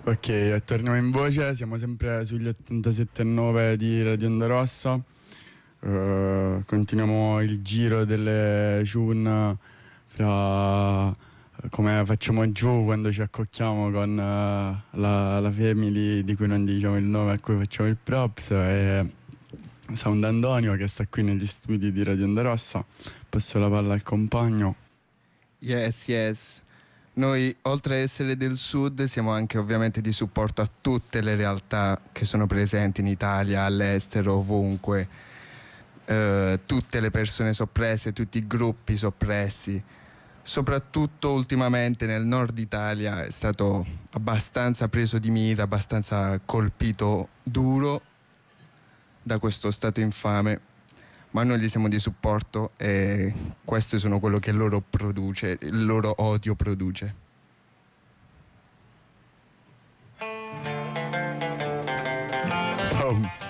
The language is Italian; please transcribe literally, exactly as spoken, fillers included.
Ok, torniamo in voce, siamo sempre sugli ottantasette e nove di Radio Onda Rossa. Uh, continuiamo il giro delle June fra come facciamo giù quando ci accocchiamo con uh, la, la family di cui non diciamo il nome, a cui facciamo il props, e Sound Antonio che sta qui negli studi di Radio Onda Rossa. Passo la palla al compagno. Yes, yes. Noi, oltre ad essere del sud, siamo anche ovviamente di supporto a tutte le realtà che sono presenti in Italia, all'estero, ovunque. Uh, tutte le persone soppresse, tutti i gruppi soppressi. Soprattutto ultimamente nel nord Italia è stato abbastanza preso di mira, abbastanza colpito duro da questo stato infame. Ma noi gli siamo di supporto e questo sono quello che loro produce, il loro odio produce. Oh.